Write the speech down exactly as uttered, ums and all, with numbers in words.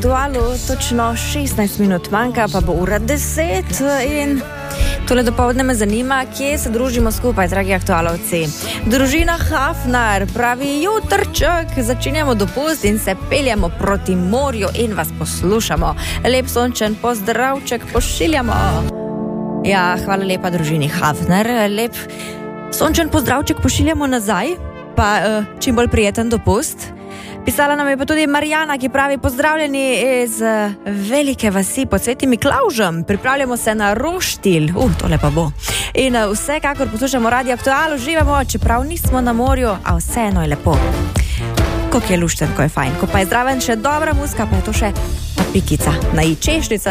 Aktualu točno šestnajst minut manjka, pa bo ura deset in tole dopoldne me zanima, kje se družimo skupaj, dragi aktualovci. Družina Hafnar pravi jutrček, začinjamo dopust in se peljamo proti morju in vas poslušamo. Lep sončen pozdravček pošiljamo. Ja, hvala lepa družini Hafnar, lep sončen pozdravček pošiljamo nazaj, pa uh, čim bolj prijeten dopust. Pisala nam je pa tudi Marjana, ki pravi pozdravljeni iz velike vasi pod Svetim Miklavžem. Pripravljamo se na roštilj. Uh, tole pa bo. In vsekakor poslušamo Radio Aktual, uživamo, čeprav nismo na morju, a vseeno je lepo. Koliko je lušten, ko je fajn. Ko pa je zraven še dobra muska, pa je to še pikica na i, češnjica